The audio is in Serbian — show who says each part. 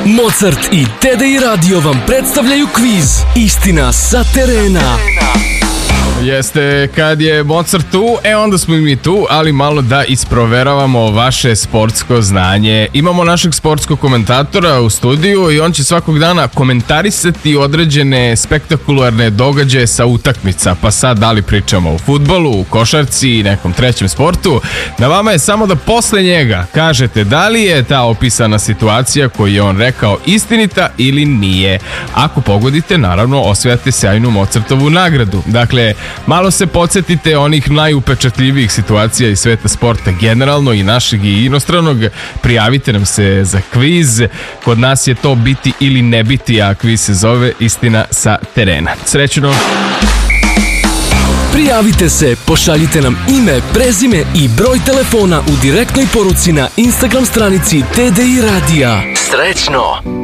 Speaker 1: Mozart i TDI Radio vam predstavljaju kviz Istina sa terena.
Speaker 2: Jeste, kad je Mozart tu, onda smo i mi tu, ali malo da isproveravamo vaše sportsko znanje. Imamo našeg sportskog komentatora u studiju i on će svakog dana komentarisati određene spektakularne događaje sa utakmica. Pa sad, da li pričamo o fudbalu, u košarci i nekom trećem sportu, na vama je samo da posle njega kažete da li je ta opisana situacija koju je on rekao istinita ili nije. Ako pogodite, naravno, osvajate sjajnu Mozartovu nagradu. Dakle, malo se podsjetite onih najupečatljivijih situacija iz sveta sporta generalno i našeg i inostranog. Prijavite nam se za kviz. Kod nas je to biti ili ne biti, a kviz se zove Istina sa terena. Srećno!
Speaker 1: Prijavite se, pošaljite nam ime, prezime i broj telefona u direktnoj poruci na Instagram stranici TDI Radija. Srećno!